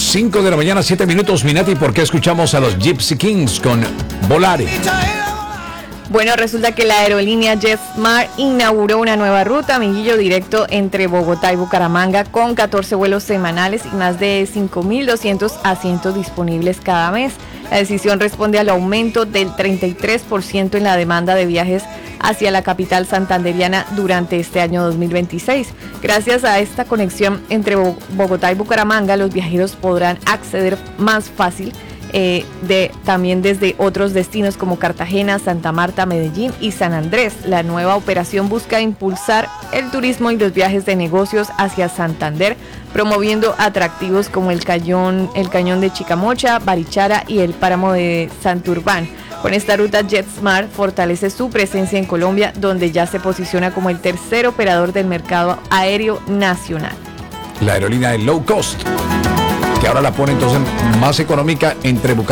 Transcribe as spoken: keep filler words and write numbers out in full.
cinco de la mañana, siete minutos, Minati. ¿Por qué escuchamos a los Gypsy Kings con Volare? Bueno, resulta que la aerolínea JetSmart inauguró una nueva ruta, amiguillo, directo entre Bogotá y Bucaramanga, con catorce vuelos semanales y más de cinco mil doscientos asientos disponibles cada mes. La decisión responde al aumento del treinta y tres por ciento en la demanda de viajes hacia la capital santanderiana durante este año dos mil veintiséis. Gracias a esta conexión entre Bogotá y Bucaramanga, los viajeros podrán acceder más fácil Eh, de, también desde otros destinos como Cartagena, Santa Marta, Medellín y San Andrés. La nueva operación busca impulsar el turismo y los viajes de negocios hacia Santander, promoviendo atractivos como el cañón, el cañón de Chicamocha, Barichara y el páramo de Santurbán. Con esta ruta, JetSmart fortalece su presencia en Colombia, donde ya se posiciona como el tercer operador del mercado aéreo nacional. La aerolínea de low cost, que ahora la pone entonces más económica entre Bucaramanga